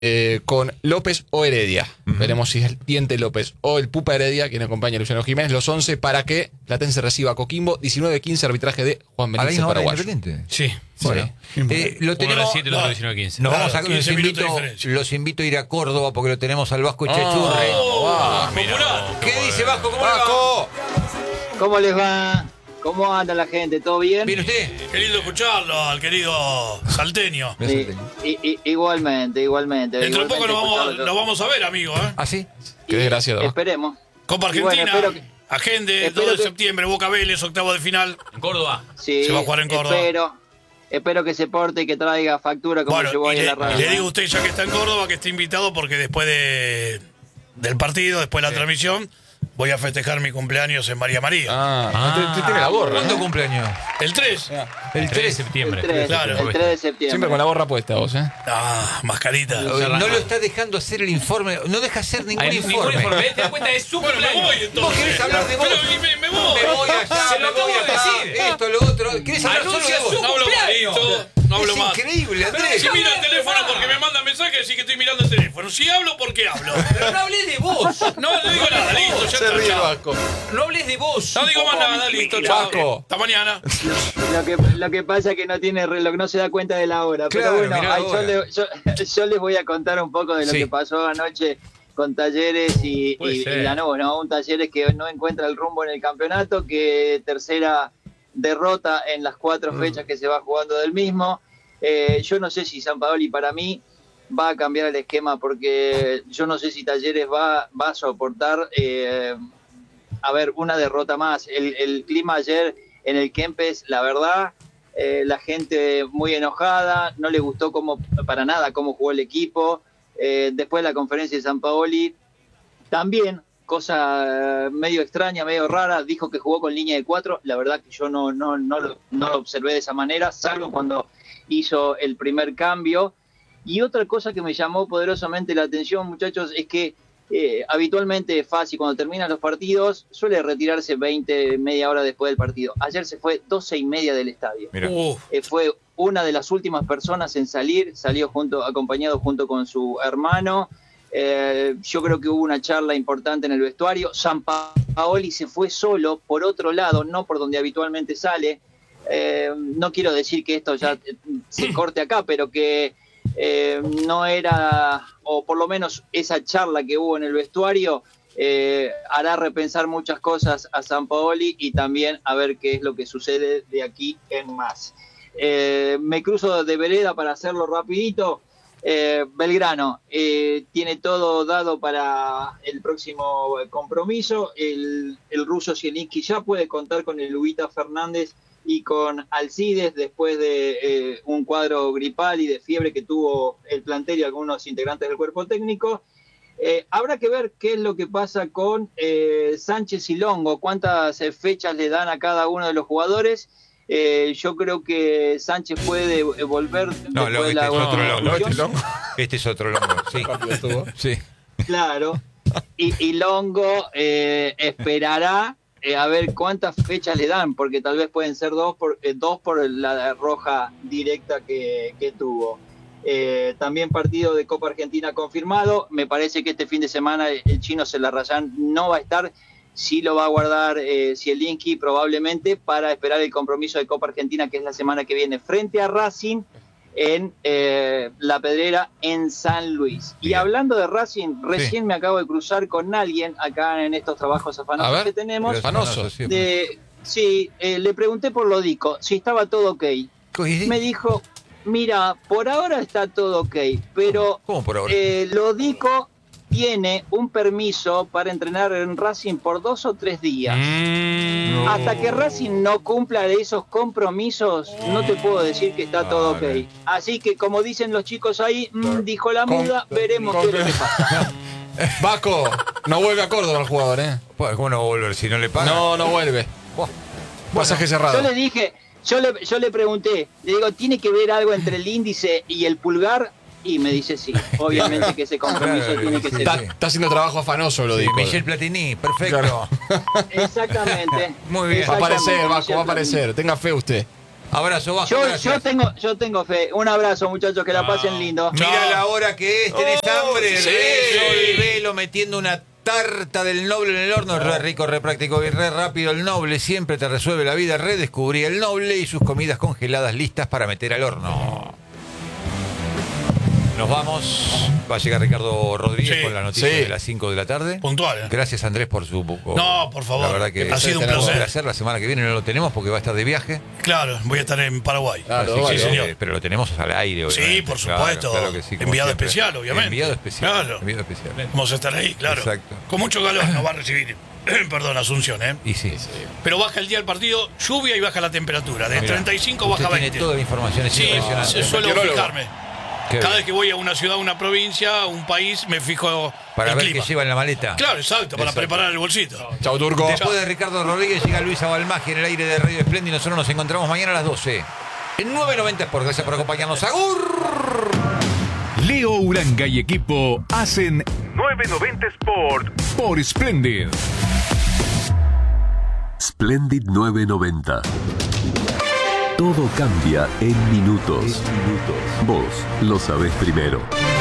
con López o Heredia. Veremos si es el Diente López o el Pupa Heredia quien acompaña a Luciano Jiménez. Los 11 para que Platense reciba a Coquimbo. 19-15 arbitraje de Juan Benítez Paraguayo. Sí. Bueno, lo tenemos. El otro 19-15. Nos vamos a, 15 minutos de diferencia. los invito a ir a Córdoba porque lo tenemos al Vasco Echechurri. ¿Qué dice Vasco? ¿Cómo le va? ¿Cómo les va? ¿Cómo anda la gente? ¿Todo bien? ¿Viene usted? Qué lindo escucharlo al querido salteño. Sí, igualmente. Dentro de poco igualmente nos vamos a ver, amigo. ¿Ah, sí? Qué desgraciado. Esperemos. Copa Y bueno, Argentina, espero que- Agende, espero 2 de que- septiembre, Boca Vélez, octavo de final. En Córdoba. Sí, Se va a jugar en Córdoba. Espero que se porte y que traiga factura como Bueno, llevó ahí y a la le radio. digo a usted, ya que está en Córdoba, que esté invitado porque después del partido, después de la transmisión, voy a festejar mi cumpleaños en María María. Te tiene la gorra. ¿Cuándo cumpleaños? El 3. El 3 de 3. septiembre. El 3, Claro. el 3 de septiembre. Siempre con la gorra puesta vos, Mascarita. No lo está dejando hacer el informe. No deja hacer ningún Hay informe. ningún informe. ¿Te das cuenta? Es su Bueno, me cumpleaños. voy entonces. ¿Vos querés hablar de vos? Pero, y me voy. Me voy allá, Se lo me voy acabo de acá, decir. esto, lo otro. ¿Querés hablar solo Anuncia de vos? su No hablo más, cumpleaños. listo. No hablo Es más. increíble, Andrés. Si mira el teléfono porque me manda mensajes y que estoy mirando el teléfono. Si hablo, ¿por qué hablo? Pero no hables de vos. No digo nada, listo, ya está. chao. Vasco. No hables de vos. No digo más nada, listo, chao. Vasco. Hasta mañana. Lo que pasa es que no tiene reloj, no se da cuenta de la hora. Claro, Pero bueno, mirá ay, ahora. yo les voy a contar un poco de lo Sí. que pasó anoche con Talleres y Lanús, ¿no? Un Talleres que no encuentra el rumbo en el campeonato, que tercera derrota en las 4 fechas que se va jugando del mismo. Yo no sé si Sampaoli para mí va a cambiar el esquema porque yo no sé si Talleres va a soportar a ver una derrota más. El clima ayer en el Kempes, la verdad, la gente muy enojada, no le gustó para nada cómo jugó el equipo. Después de la conferencia de Sampaoli, también, cosa medio extraña, medio rara, dijo que jugó con línea de 4. La verdad que yo no lo observé de esa manera, salvo cuando hizo el primer cambio. Y otra cosa que me llamó poderosamente la atención, muchachos, es que habitualmente Fassi, cuando terminan los partidos, suele retirarse media hora después del partido. Ayer se fue 12:30 del estadio. Mira. Fue una de las últimas personas en salir, salió acompañado junto con su hermano. Yo creo que hubo una charla importante en el vestuario. Sampaoli se fue solo por otro lado, no por donde habitualmente sale. No quiero decir que esto ya se corte acá, pero que no era, o por lo menos esa charla que hubo en el vestuario hará repensar muchas cosas a Sampaoli y también a ver qué es lo que sucede de aquí en más. Me cruzo de vereda para hacerlo rapidito. Belgrano tiene todo dado para el próximo compromiso. El ruso Zielinski ya puede contar con el Ubita Fernández y con Alcides después de un cuadro gripal y de fiebre que tuvo el plantel y algunos integrantes del cuerpo técnico. Habrá que ver qué es lo que pasa con Sánchez y Longo, cuántas fechas le dan a cada uno de los jugadores. Yo creo que Sánchez puede volver No, después de este la es otro Longo. evolución. Este es otro Longo, sí. Sí. Claro. Y Longo esperará a ver cuántas fechas le dan, porque tal vez pueden ser dos por la roja directa que tuvo. También partido de Copa Argentina confirmado. Me parece que este fin de semana el chino Celarrayán no va a estar. Sí lo va a guardar Zielinski probablemente para esperar el compromiso de Copa Argentina, que es la semana que viene frente a Racing en La Pedrera en San Luis. Bien. Y hablando de Racing, recién me acabo de cruzar con alguien acá en estos trabajos afanosos que tenemos. Afanoso. Sí, le pregunté por Lodico, si estaba todo ok. Me dijo, mira, por ahora está todo ok, pero ¿Cómo por ahora? Lodico tiene un permiso para entrenar en Racing por 2 o 3 días. Hasta que Racing no cumpla esos compromisos, no te puedo decir que está todo ok. Así que como dicen los chicos ahí, dijo la muda, veremos qué es lo que pasa. Vasco, no vuelve a Córdoba el jugador, Pues, ¿cómo no va a volver si no le pagan? No vuelve. Pasaje cerrado. Yo le dije, yo le pregunté, le digo, ¿tiene que ver algo entre el índice y el pulgar? Y me dice sí, obviamente que ese compromiso Claro, tiene que sí, ser. Está haciendo trabajo afanoso, lo Sí, dijo. Michel Platini, perfecto. Claro. Exactamente. Muy bien. Va a aparecer, Exactamente, Vasco, va a aparecer. Tenga fe usted. Abrazo, Vasco. Yo tengo fe. Un abrazo, muchachos, que la pasen lindo. Mira la hora que es, tenés hambre. Sí. Velo metiendo una tarta del Noble en el horno. Re rico, re práctico y re rápido. El Noble siempre te resuelve la vida. Redescubrí el Noble y sus comidas congeladas listas para meter al horno. Nos vamos. Va a llegar Ricardo Rodríguez con la noticia de las 5 de la tarde. Puntual. Gracias, Andrés, por su... No, por favor. La verdad que ha sido un placer. La semana que viene no lo tenemos porque va a estar de viaje. Claro, voy a estar en Paraguay. Claro, sí, señor. Pero lo tenemos al aire, obviamente. Sí, por supuesto. Claro que sí, enviado siempre. especial, obviamente. Enviado especial. Claro. Enviado especial. Vamos a estar ahí, claro. Exacto. Con mucho calor nos va a recibir. Perdón, Asunción, ¿eh? Y sí. Pero baja el día del partido, lluvia y baja la temperatura. De 35 baja 20. Tiene toda la información, es Sí, impresionante. suelo fijarme. Qué Cada bien. vez que voy a una ciudad, una provincia, un país, me fijo Para el ver clima. qué lleva en la maleta. Claro, exacto, para preparar el bolsito. Chau, Turco. Después de Ricardo Rodríguez llega Luisa Balmagia en el aire de Radio Espléndido. Nosotros nos encontramos mañana a las 12. En 9.90 Sport. Gracias por acompañarnos. ¡Agur! Leo Uranga y equipo hacen 990 Sport por Splendid. Splendid 990. Todo cambia en minutos. Vos lo sabés primero.